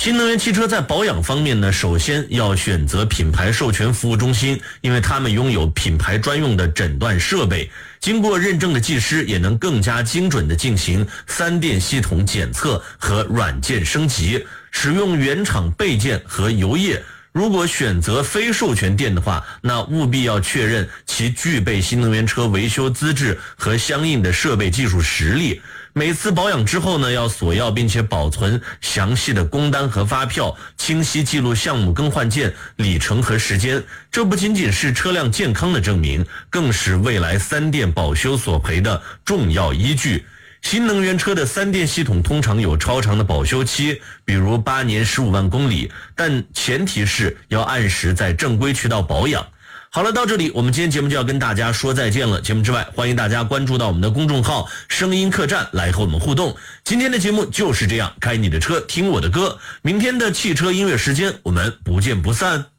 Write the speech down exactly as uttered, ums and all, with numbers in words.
新能源汽车在保养方面呢，首先要选择品牌授权服务中心，因为他们拥有品牌专用的诊断设备，经过认证的技师也能更加精准地进行三电系统检测和软件升级，使用原厂备件和油液。如果选择非授权店的话，那务必要确认其具备新能源车维修资质和相应的设备技术实力。每次保养之后呢，要索要并且保存详细的工单和发票，清晰记录项目更换件、里程和时间。这不仅仅是车辆健康的证明，更是未来三电保修索赔的重要依据。新能源车的三电系统通常有超长的保修期，比如八年十五万公里，但前提是要按时在正规渠道保养。好了，到这里我们今天节目就要跟大家说再见了。节目之外，欢迎大家关注到我们的公众号声音客栈来和我们互动。今天的节目就是这样，开你的车听我的歌，明天的汽车音乐时间我们不见不散。